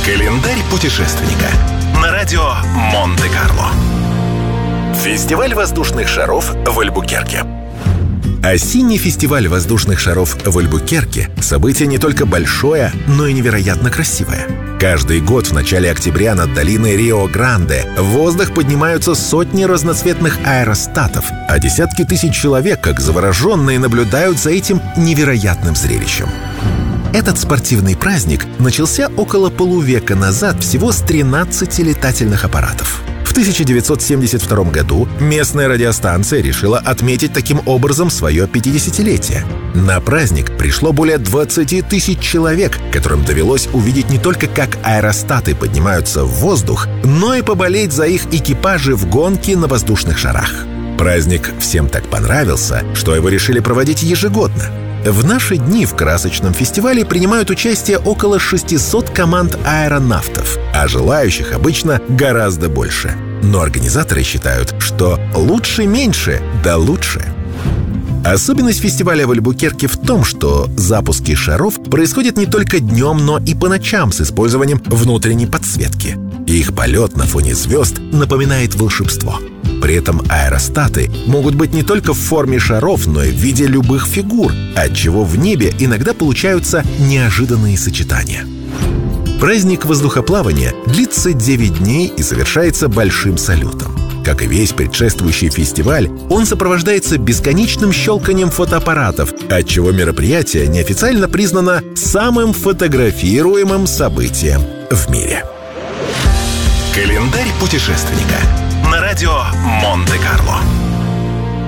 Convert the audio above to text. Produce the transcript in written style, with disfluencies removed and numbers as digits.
Календарь путешественника на радио Монте-Карло. Фестиваль воздушных шаров в Альбукерке. Осенний фестиваль воздушных шаров в Альбукерке – событие не только большое, но и невероятно красивое. Каждый год в начале октября над долиной Рио-Гранде в воздух поднимаются сотни разноцветных аэростатов, а десятки тысяч человек, как завороженные, наблюдают за этим невероятным зрелищем. Этот спортивный праздник начался около полувека назад всего с 13 летательных аппаратов. В 1972 году местная радиостанция решила отметить таким образом свое 50-летие. На праздник пришло более 20 тысяч человек, которым довелось увидеть не только, как аэростаты поднимаются в воздух, но и поболеть за их экипажи в гонке на воздушных шарах. Праздник всем так понравился, что его решили проводить ежегодно. В наши дни в красочном фестивале принимают участие около 600 команд аэронавтов, а желающих обычно гораздо больше. Но организаторы считают, что лучше меньше, да лучше. Особенность фестиваля в Альбукерке в том, что запуски шаров происходят не только днем, но и по ночам с использованием внутренней подсветки. Их полет на фоне звезд напоминает волшебство. При этом аэростаты могут быть не только в форме шаров, но и в виде любых фигур, отчего в небе иногда получаются неожиданные сочетания. Праздник воздухоплавания длится 9 дней и завершается большим салютом. Как и весь предшествующий фестиваль, он сопровождается бесконечным щелканием фотоаппаратов, отчего мероприятие неофициально признано самым фотографируемым событием в мире. Календарь путешественника на радио Монте-Карло.